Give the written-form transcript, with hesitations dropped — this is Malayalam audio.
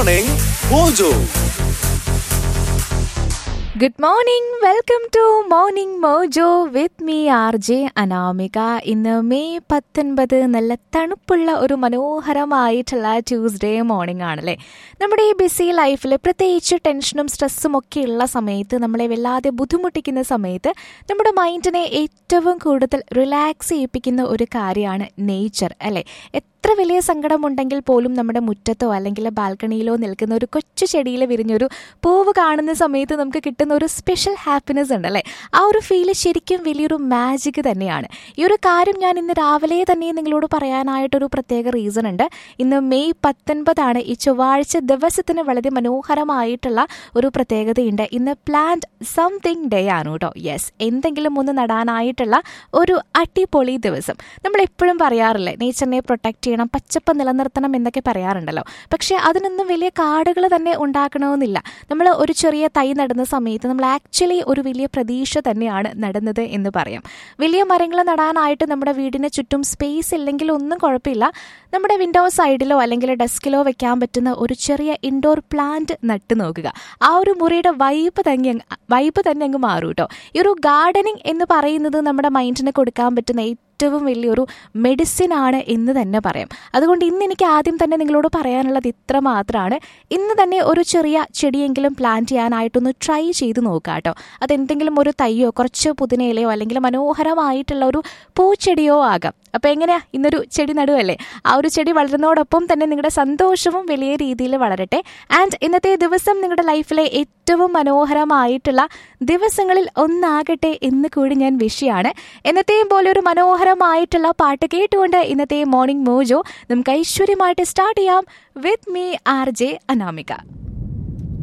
Morning Mojo. Good morning, welcome to morning mojo with me R J Anamika. ഇന്ന് മെയ് 19, നല്ല തണുപ്പുള്ള ഒരു മനോഹരമായിട്ടുള്ള ട്യൂസ്ഡേ മോർണിംഗ് ആണല്ലേ. നമ്മുടെ ഈ ബിസി ലൈഫിൽ പ്രത്യേകിച്ച് ടെൻഷനും സ്ട്രെസ്സും ഒക്കെ ഉള്ള സമയത്ത്, നമ്മളെ വല്ലാതെ ബുദ്ധിമുട്ടിക്കുന്ന സമയത്ത് നമ്മുടെ മൈൻഡിനെ ഏറ്റവും കൂടുതൽ റിലാക്സ് ചെയ്യിപ്പിക്കുന്ന ഒരു കാര്യമാണ് നേച്ചർ അല്ലേ. എത്ര വലിയ സങ്കടമുണ്ടെങ്കിൽ പോലും നമ്മുടെ മുറ്റത്തോ അല്ലെങ്കിൽ ബാൽക്കണിയിലോ നിൽക്കുന്ന ഒരു കൊച്ചു ചെടിയിൽ വിരിഞ്ഞൊരു പൂവ് കാണുന്ന സമയത്ത് നമുക്ക് കിട്ടുന്ന ഒരു സ്പെഷ്യൽ ഹാപ്പിനെസ് ഉണ്ടല്ലേ. ആ ഒരു ഫീല് ശരിക്കും വലിയൊരു മാജിക് തന്നെയാണ്. ഈ ഒരു കാര്യം ഞാൻ ഇന്ന് രാവിലെ തന്നെ നിങ്ങളോട് പറയാനായിട്ടൊരു പ്രത്യേക റീസൺ ഉണ്ട്. ഇന്ന് മെയ് 19 ഈ ചൊവ്വാഴ്ച ദിവസത്തിന് വളരെ മനോഹരമായിട്ടുള്ള ഒരു പ്രത്യേകതയുണ്ട്. ഇന്ന് പ്ലാന്റ് സംതിങ് ഡേ ആണ് കേട്ടോ. യെസ്, എന്തെങ്കിലും ഒന്ന് നടാനായിട്ടുള്ള ഒരു അടിപൊളി ദിവസം. നമ്മൾ എപ്പോഴും പറയാറില്ലേ, നേച്ചറിനെ പ്രൊട്ടക്ട് ചെയ്യണം, പച്ചപ്പ് നിലനിർത്തണം എന്നൊക്കെ പറയാറുണ്ടല്ലോ. പക്ഷെ അതിനൊന്നും വലിയ കാടുകൾ തന്നെ ഉണ്ടാക്കണമെന്നില്ല. നമ്മൾ ഒരു ചെറിയ തൈ നടുന്ന സമയത്ത് നമ്മൾ ആക്ച്വലി ഒരു വലിയ പ്രതീക്ഷ തന്നെയാണ് നടുന്നത് എന്ന് പറയാം. വലിയ മരങ്ങൾ നടാനായിട്ട് നമ്മുടെ വീടിന് ചുറ്റും സ്പേസ് ഇല്ലെങ്കിൽ ഒന്നും കുഴപ്പമില്ല. നമ്മുടെ വിൻഡോ സൈഡിലോ അല്ലെങ്കിൽ ഡെസ്കിലോ വെക്കാൻ പറ്റുന്ന ഒരു ചെറിയ ഇൻഡോർ പ്ലാന്റ് നട്ടു നോക്കുക. ആ ഒരു മുറിയുടെ വൈബ് തന്നെ അങ്ങ് മാറും കേട്ടോ. ഈ ഒരു ഗാർഡനിങ് എന്ന് പറയുന്നത് നമ്മുടെ മൈൻഡിന് കൊടുക്കാൻ പറ്റുന്ന ഏറ്റവും വലിയൊരു മെഡിസിൻ ആണ് എന്ന് തന്നെ പറയാം. അതുകൊണ്ട് ഇന്ന് എനിക്ക് ആദ്യം തന്നെ നിങ്ങളോട് പറയാനുള്ളത് ഇത്ര മാത്രമാണ്. ഇന്ന് തന്നെ ഒരു ചെറിയ ചെടിയെങ്കിലും പ്ലാന്റ് ചെയ്യാനായിട്ടൊന്ന് ട്രൈ ചെയ്ത് നോക്കുക കേട്ടോ. അതെന്തെങ്കിലും ഒരു തൈയോ കുറച്ച് പുതിനയിലയോ അല്ലെങ്കിൽ മനോഹരമായിട്ടുള്ള ഒരു പൂച്ചെടിയോ ആകാം. അപ്പോൾ എങ്ങനെയാ, ഇന്നൊരു ചെടി നടുവല്ലേ. ആ ഒരു ചെടി വളരുന്നതോടൊപ്പം തന്നെ നിങ്ങളുടെ സന്തോഷവും വലിയ രീതിയിൽ വളരട്ടെ. ആൻഡ് ഇന്നത്തെ ദിവസം നിങ്ങളുടെ ലൈഫിലെ ഏറ്റവും മനോഹരമായിട്ടുള്ള ദിവസങ്ങളിൽ ഒന്നാകട്ടെ എന്ന് കൂടി ഞാൻ വിഷയാണ്. എന്നത്തെയും പോലെ ഒരു മനോഹരമായിട്ടുള്ള പാട്ട് കേട്ടുകൊണ്ട് ഇന്നത്തെ മോർണിംഗ് മോജോ നമുക്ക് ഐശ്വര്യമായിട്ട് സ്റ്റാർട്ട് ചെയ്യാം with me R J Anamika.